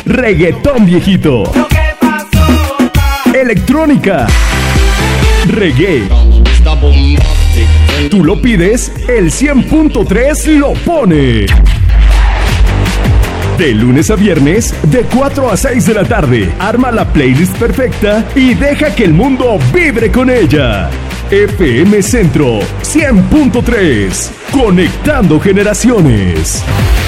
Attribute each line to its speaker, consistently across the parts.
Speaker 1: reggaetón viejito, electrónica, reggae. Tú lo pides, el 100.3 lo pone. De lunes a viernes, de 4 a 6 de la tarde, arma la playlist perfecta y deja que el mundo vibre con ella. FM Centro 100.3, conectando generaciones.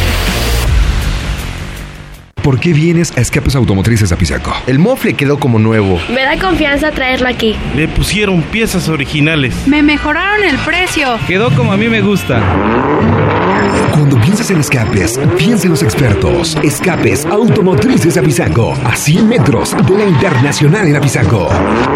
Speaker 2: ¿Por qué vienes a Escapes Automotrices Apizaco?
Speaker 3: El mofle quedó como nuevo.
Speaker 4: Me da confianza traerlo aquí.
Speaker 5: Le pusieron piezas originales.
Speaker 6: Me mejoraron el precio.
Speaker 7: Quedó como a mí me gusta.
Speaker 2: Cuando piensas en escapes, piensa en los expertos. Escapes Automotrices Apizaco, a 100 metros de la Internacional en Apizaco.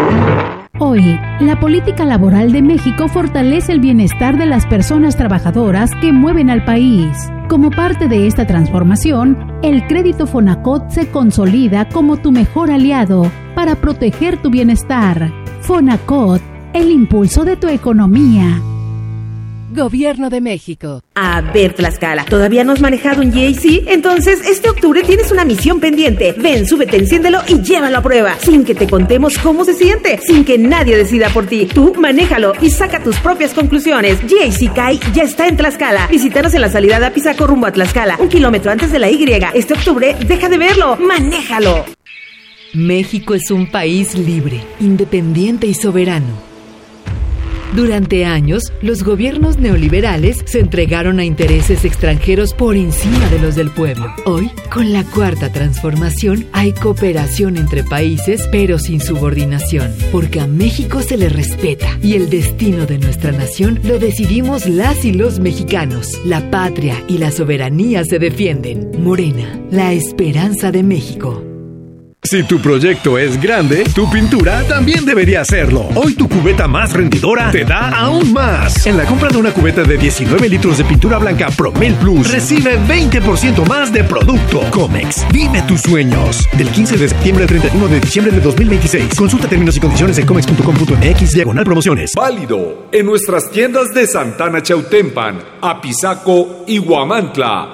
Speaker 8: Hoy, la política laboral de México fortalece el bienestar de las personas trabajadoras que mueven al país. Como parte de esta transformación, el crédito Fonacot se consolida como tu mejor aliado para proteger tu bienestar. Fonacot, el impulso de tu economía.
Speaker 9: Gobierno de México.
Speaker 10: A ver, Tlaxcala, ¿todavía no has manejado un GAC? Entonces, este octubre tienes una misión pendiente. Ven, súbete, enciéndelo y llévalo a prueba. Sin que te contemos cómo se siente. Sin que nadie decida por ti. Tú, manéjalo y saca tus propias conclusiones. GAC CAI ya está en Tlaxcala. Visítanos en la salida de Apizaco rumbo a Tlaxcala, 1 kilómetro antes de la Y. Este octubre, deja de verlo. Manéjalo.
Speaker 9: México es un país libre, independiente y soberano. Durante años, los gobiernos neoliberales se entregaron a intereses extranjeros por encima de los del pueblo. Hoy, con la Cuarta Transformación, hay cooperación entre países, pero sin subordinación, porque a México se le respeta y el destino de nuestra nación lo decidimos las y los mexicanos. La patria y la soberanía se defienden. Morena, la esperanza de México.
Speaker 11: Si tu proyecto es grande, tu pintura también debería serlo. Hoy tu cubeta más rendidora te da aún más. En la compra de una cubeta de 19 litros de pintura blanca Promel Plus, recibe 20% más de producto. Comex, vive tus sueños. Del 15 de septiembre al 31 de diciembre de 2026. Consulta términos y condiciones en comex.com.mx/promociones.
Speaker 12: Válido en nuestras tiendas de Santana Chautempan, Apizaco y Huamantla.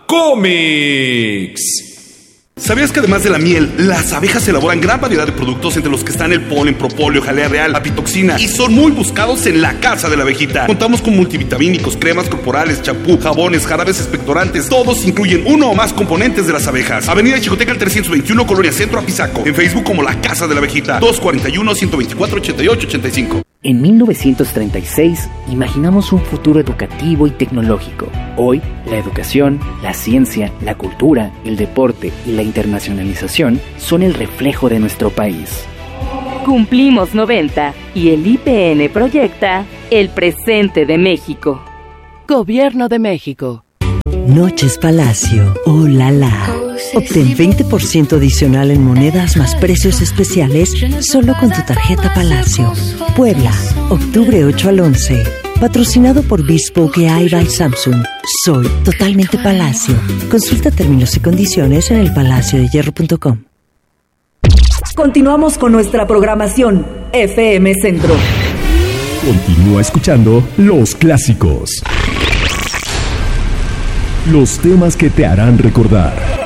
Speaker 12: Comex.
Speaker 13: ¿Sabías que además de la miel, las abejas elaboran gran variedad de productos, entre los que están el polen, propóleo, jalea real, apitoxina, y son muy buscados en la casa de la abejita? Contamos con multivitamínicos, cremas corporales, champú, jabones, jarabes expectorantes. Todos incluyen uno o más componentes de las abejas. Avenida Chicoteca, 321, Colonia Centro, Apizaco. En Facebook como La Casa de la Abejita. 241-124-8885.
Speaker 14: En 1936, imaginamos un futuro educativo y tecnológico. Hoy, la educación, la ciencia, la cultura, el deporte y la internacionalización son el reflejo de nuestro país.
Speaker 15: Cumplimos 90 y el IPN proyecta el presente de México.
Speaker 9: Gobierno de México.
Speaker 16: Noches Palacio. ¡Oh, la la! Obtén 20% adicional en monedas más precios especiales solo con tu tarjeta Palacio. Puebla, octubre 8 al 11. Patrocinado por Bespoke AI by Samsung. Soy totalmente Palacio. Consulta términos y condiciones en elpalaciodehierro.com.
Speaker 10: Continuamos con nuestra programación FM Centro.
Speaker 1: Continúa escuchando los clásicos. Los temas que te harán recordar.